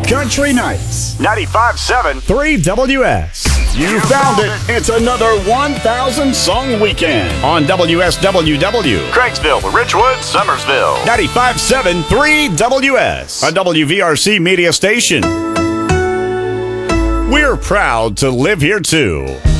Country Nights. 95.7 3WS. You found it. It's another 1,000 song weekend on WSWW. Craigsville, Richwood, Summersville. 95.7 3WS, a WVRC media station. We're proud to live here too.